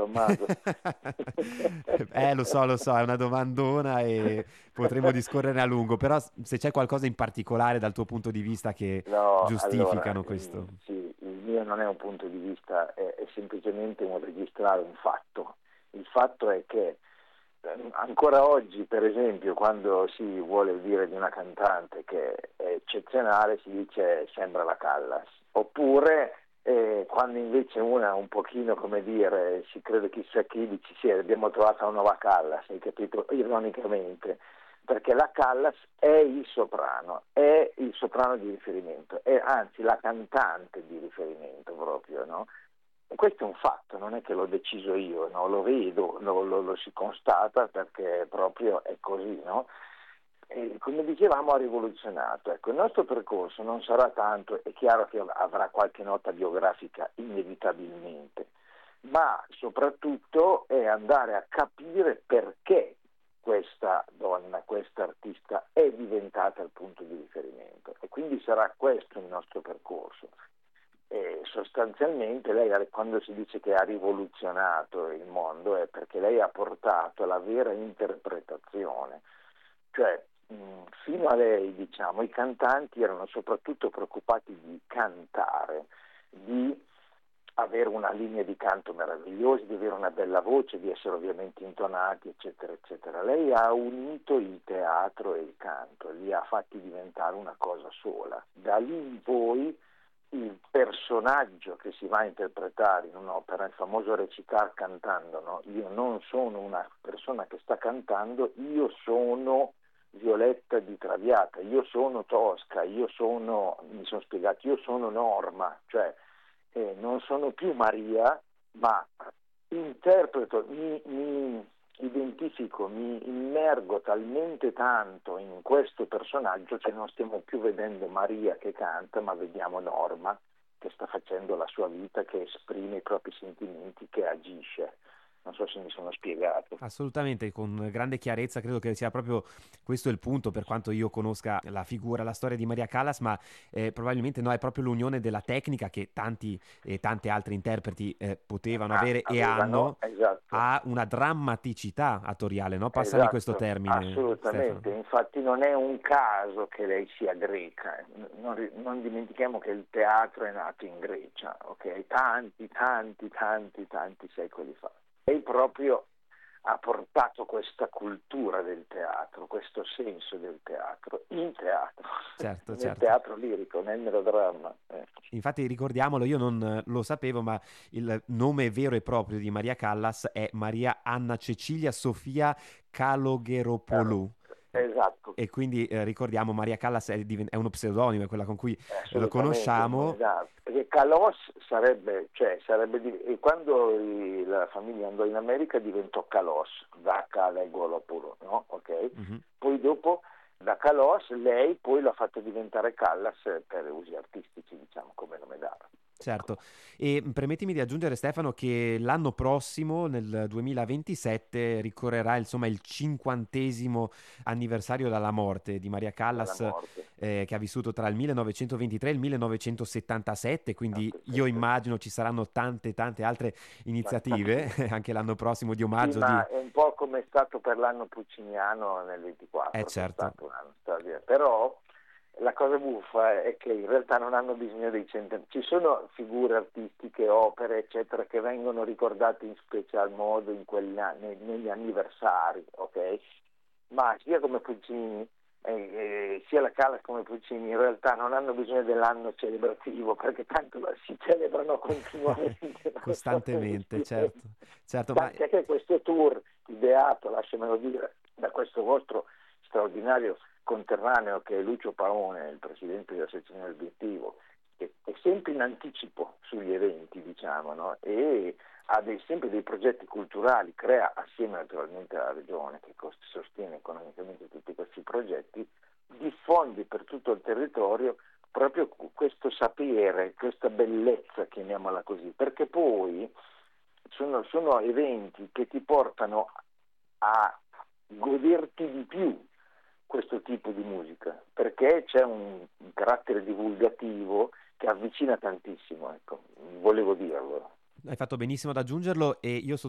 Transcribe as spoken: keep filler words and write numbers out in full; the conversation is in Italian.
Tommaso? Eh, lo so, lo so, è una domandona e potremmo discorrere a lungo, però s- se c'è qualcosa in particolare dal tuo punto di vista che No, allora, giustificano il, questo. sì, il mio non è un punto di vista, è, è semplicemente un registrare un fatto. Il fatto è che eh, ancora oggi, per esempio, quando si vuole dire di una cantante che è eccezionale, si dice sembra la Callas. Oppure eh, quando invece una un pochino, come dire, si crede chissà chi, dici sì, abbiamo trovato una nuova Callas, hai capito? Ironicamente, perché la Callas è il soprano, è il soprano di riferimento, è anzi la cantante di riferimento proprio, no? E questo è un fatto, non è che l'ho deciso io, no? Lo vedo, lo, lo, lo si constata perché proprio è così, no? E come dicevamo ha rivoluzionato. Ecco, il nostro percorso non sarà tanto, è chiaro che avrà qualche nota biografica inevitabilmente, ma soprattutto è andare a capire perché questa donna, questa artista è diventata il punto di riferimento e quindi sarà questo il nostro percorso. E sostanzialmente lei, quando si dice che ha rivoluzionato il mondo, è perché lei ha portato la vera interpretazione, cioè mh, fino a lei, diciamo, i cantanti erano soprattutto preoccupati di cantare, di avere una linea di canto meravigliosa, di avere una bella voce, di essere ovviamente intonati, eccetera, eccetera. Lei ha unito il teatro e il canto, li ha fatti diventare una cosa sola. Da lì in poi il personaggio che si va a interpretare in un'opera, il famoso recitar cantando, no? Io non sono una persona che sta cantando, io sono Violetta di Traviata, io sono Tosca, io sono, mi sono spiegato, io sono Norma, cioè eh, non sono più Maria, ma interpreto, mi, mi identifico, mi immergo talmente tanto in questo personaggio che non stiamo più vedendo Maria che canta, ma vediamo Norma che sta facendo la sua vita, che esprime i propri sentimenti, che agisce. Non so se mi sono spiegato. Assolutamente, con grande chiarezza, credo che sia proprio questo il punto, per quanto io conosca la figura, la storia di Maria Callas, ma eh, probabilmente no, è proprio l'unione della tecnica che tanti e tante altre interpreti eh, potevano Ah, avere e avevano, hanno, esatto. a una drammaticità attoriale, no? Passami questo Esatto, termine, assolutamente, Stefano. infatti non è un caso che lei sia greca, non, ri- non dimentichiamo che il teatro è nato in Grecia, ok? Tanti, tanti, tanti, tanti secoli fa. Lei proprio ha portato questa cultura del teatro, questo senso del teatro, in teatro, Certo, nel certo. teatro lirico, nel melodramma. eh. Infatti ricordiamolo, io non eh, lo sapevo, ma il nome vero e proprio di Maria Callas è Maria Anna Cecilia Sofia Chiaro? Calogheropoulou. Eh, Esatto. E quindi eh, ricordiamo Maria Callas è, diven- è uno pseudonimo, è quella con cui lo Assolutamente, conosciamo. esatto. Perché Calos sarebbe, cioè sarebbe di- e quando i- la famiglia andò in America diventò Calos, da Calegolopolo, no? Ok? Mhm. Poi dopo da Calos lei poi l'ha fatto diventare Callas per usi artistici, diciamo, come nome d'arte. Certo, e permettimi di aggiungere Stefano che l'anno prossimo, nel duemilaventisette, ricorrerà insomma il cinquantesimo anniversario dalla morte di Maria Dalla Callas, morte. eh, che ha vissuto tra il millenovecentoventitré e il millenovecentosettantasette, quindi io settantasette. immagino ci saranno tante tante altre Ma iniziative tantissimo. anche l'anno prossimo di Sì, omaggio di... ma è un po' come è stato per l'anno pucciniano nel Eh ventiquattro, che è certo, stato un anno straordinario. Però la cosa buffa è che in realtà non hanno bisogno dei centri. Ci sono figure artistiche, opere, eccetera, che vengono ricordate in special modo in quegli anni, negli anniversari, ok? Ma sia come Puccini, eh, eh, sia la Callas come Puccini in realtà non hanno bisogno dell'anno celebrativo perché tanto si celebrano continuamente, non so se mi costantemente, spiego. certo, certo, ma... Tant'è che questo tour ideato, lasciamelo dire, da questo vostro straordinario conterraneo che è Lucio Paone, il presidente della sezione Obiettivo, che è sempre in anticipo sugli eventi, diciamo, no? E ha dei, sempre dei progetti culturali, crea assieme naturalmente alla regione che sostiene economicamente tutti questi progetti, diffonde per tutto il territorio proprio questo sapere, questa bellezza, chiamiamola così, perché poi sono, sono eventi che ti portano a goderti di più questo tipo di musica, perché c'è un, un carattere divulgativo che avvicina tantissimo, ecco, volevo dirlo. Hai fatto benissimo ad aggiungerlo e io